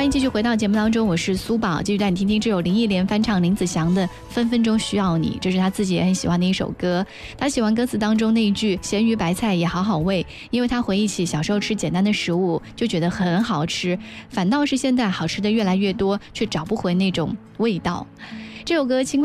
欢迎继续回到节目当中，我是苏宝，继续带你听听这首林忆莲翻唱林子祥的《分分钟需要你》，这是他自己也很喜欢的一首歌。他喜欢歌词当中那一句咸鱼白菜也好好味，因为他回忆起小时候吃简单的食物就觉得很好吃，反倒是现在好吃的越来越多，却找不回那种味道。这首歌轻快